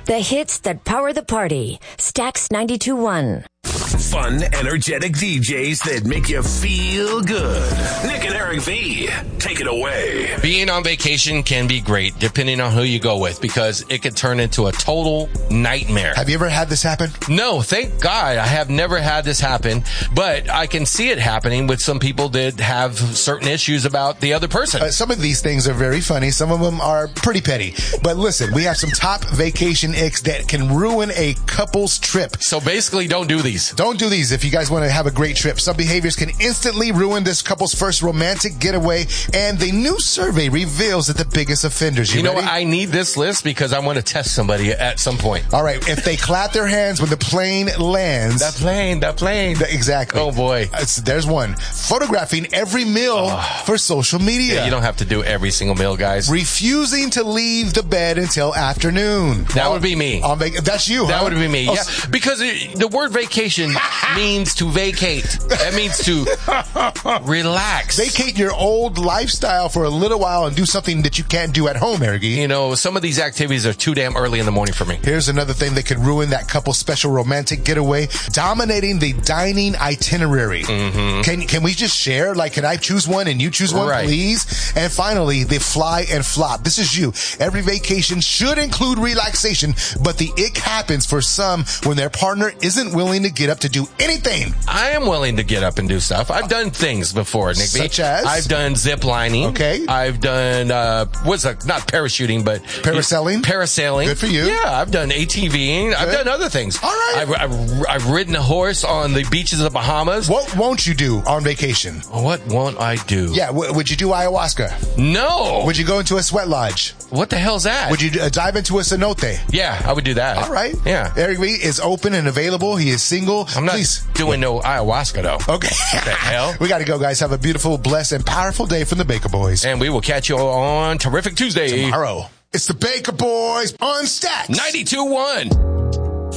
The hits that power the party. Stax 92.1. Fun, energetic DJs that make you feel good. Nick and Eric V, take it away. Being on vacation can be great, depending on who you go with, because it could turn into a total nightmare. Have you ever had this happen? No, thank God. I have never had this happen, but I can see it happening with some people that have certain issues about the other person. Some of these things are very funny. Some of them are pretty petty. But listen, we have some top vacation icks that can ruin a couple's trip. So basically, don't do these. Don't do these if you guys want to have a great trip. Some behaviors can instantly ruin this couple's first romantic getaway, and the new survey reveals that the biggest offenders. You know what? I need this list because I want to test somebody at some point. All right. If they clap their hands when the plane lands. The plane. Exactly. Oh, boy. There's one. Photographing every meal for social media. Yeah, you don't have to do every single meal, guys. Refusing to leave the bed until afternoon. That would be me. That's you, That huh? would be me, yeah. Because the word vacation means to vacate. That means to relax. Vacate your old lifestyle for a little while and do something that you can't do at home, Ergy. You know, some of these activities are too damn early in the morning for me. Here's another thing that could ruin that couple's special romantic getaway. Dominating the dining itinerary. Mm-hmm. Can we just share? Like, can I choose one and you choose one, please? And finally, the fly and flop. This is you. Every vacation should include relaxation, but the ick happens for some when their partner isn't willing to get up to do anything. I am willing to get up and do stuff. I've done things before, Nick. Such as? I've done zip lining. Okay. I've done, not parachuting, but parasailing. Parasailing. Good for you. Yeah, I've done ATVing. Good. I've done other things. All right. I've ridden a horse on the beaches of the Bahamas. What won't you do on vacation? What won't I do? Yeah, would you do ayahuasca? No. Would you go into a sweat lodge? What the hell's that? Would you dive into a cenote? Yeah, I would do that. All right. Yeah. Eric V is open and available. He is single. I'm not doing no ayahuasca, though. Okay. What the hell? We got to go, guys. Have a beautiful, blessed, and powerful day from the Baker Boys. And we will catch you on Terrific Tuesday. Tomorrow. It's the Baker Boys on Stax 92.1.